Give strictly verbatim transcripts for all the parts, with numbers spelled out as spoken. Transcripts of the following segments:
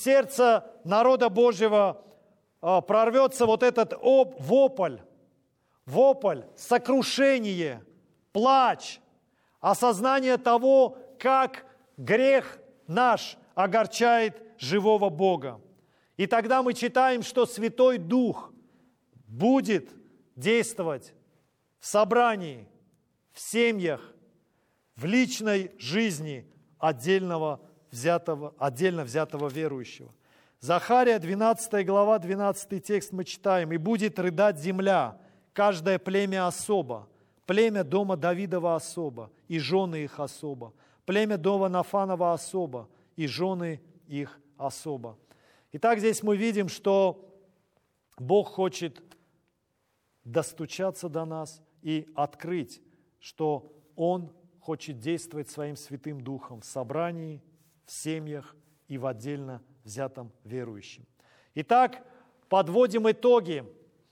сердца народа Божьего прорвется вот этот вопль, вопль, сокрушение, плач, осознание того, как грех наш огорчает живого Бога. И тогда мы читаем, что Святой Дух будет действовать в собрании, в семьях, в личной жизни отдельного взятого, отдельно взятого верующего. Захария, двенадцатая глава, двенадцатый текст мы читаем. «И будет рыдать земля, каждое племя особо, племя дома Давидова особо, и жены их особо, племя дома Нафанова особо, и жены их особо». Итак, здесь мы видим, что Бог хочет достучаться до нас и открыть, что Он хочет действовать Своим Святым Духом в собрании, в семьях и в отдельно взятом верующем. Итак, подводим итоги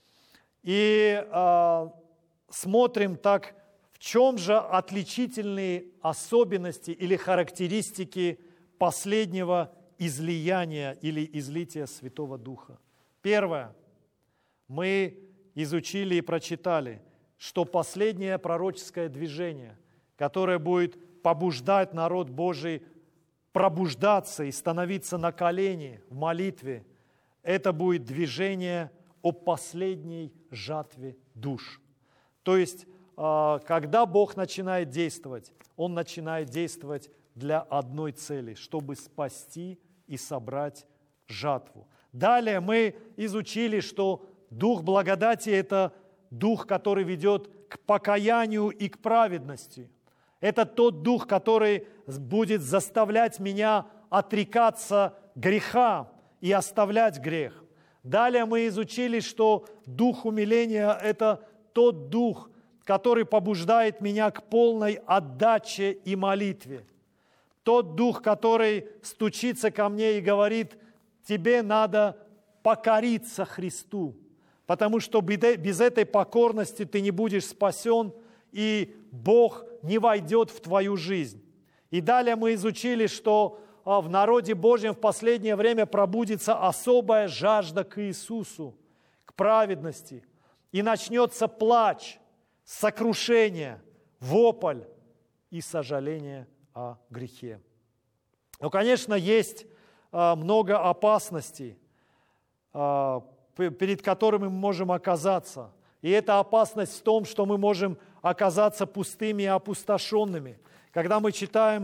и э, смотрим так, в чем же отличительные особенности или характеристики последнего излияния или излития Святого Духа. Первое. Мы изучили и прочитали, что последнее пророческое движение, которое будет побуждать народ Божий пробуждаться и становиться на колени в молитве, это будет движение о последней жатве душ. То есть, когда Бог начинает действовать, Он начинает действовать для одной цели, чтобы спасти и собрать жатву. Далее мы изучили, что Дух благодати – это Дух, который ведет к покаянию и к праведности. Это тот Дух, который будет заставлять меня отрекаться греха и оставлять грех. Далее мы изучили, что Дух умиления – это тот Дух, который побуждает меня к полной отдаче и молитве. Тот Дух, который стучится ко мне и говорит: тебе надо покориться Христу, потому что без этой покорности ты не будешь спасен, и Бог не войдет в твою жизнь. И далее мы изучили, что в народе Божьем в последнее время пробудится особая жажда к Иисусу, к праведности, и начнется плач, сокрушение, вопль и сожаление о грехе. Но, конечно, есть много опасностей, перед которыми мы можем оказаться. И эта опасность в том, что мы можем оказаться пустыми и опустошенными. Когда мы читаем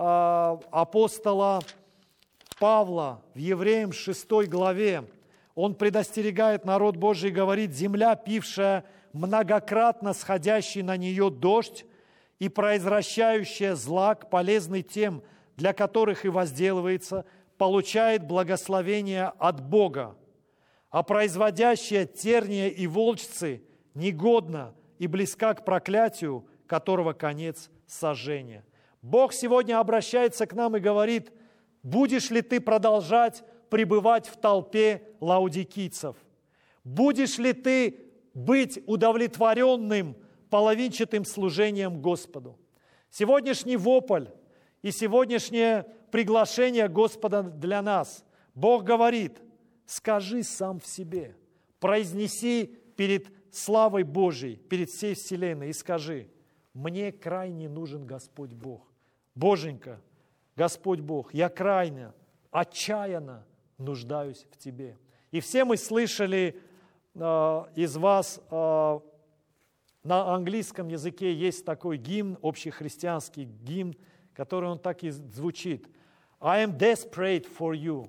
апостола Павла в Евреям шестой главе, он предостерегает народ Божий и говорит: «Земля, пившая многократно сходящий на нее дождь и произвращающая злак, полезный тем, для которых и возделывается, получает благословение от Бога, а производящая терния и волчцы негодна и близка к проклятию, которого конец сожжения». Бог сегодня обращается к нам и говорит: будешь ли ты продолжать пребывать в толпе лаудикийцев? Будешь ли ты быть удовлетворенным половинчатым служением Господу? Сегодняшний вопль и сегодняшнее приглашение Господа для нас. Бог говорит: скажи сам в себе, произнеси перед славой Божией, перед всей вселенной и скажи: мне крайне нужен Господь Бог. Боженька, Господь Бог, я крайне, отчаянно нуждаюсь в Тебе. И все мы слышали э, из вас, э, на английском языке есть такой гимн, общехристианский гимн, который он так и звучит. I am desperate for you.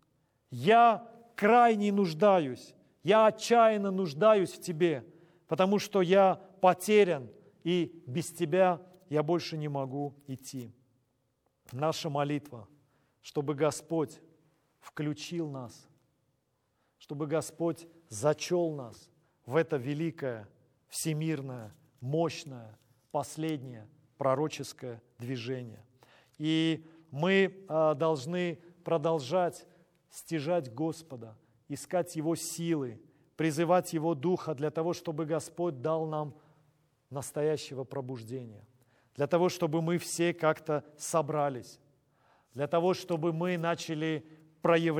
Я крайне нуждаюсь, я отчаянно нуждаюсь в Тебе, потому что я потерян, и без Тебя я больше не могу идти. Наша молитва, чтобы Господь включил нас, чтобы Господь зачел нас в это великое, всемирное, мощное, последнее пророческое движение. И мы а, должны продолжать стяжать Господа, искать Его силы, призывать Его Духа для того, чтобы Господь дал нам настоящего пробуждения, для того, чтобы мы все как-то собрались, для того, чтобы мы начали проявлять